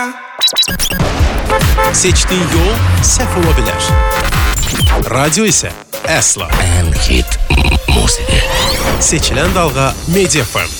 Seçdiyin yol səhv ola bilər. Radio isə əsla. Ən hit musiqi. Seçilən dalğa Media FM.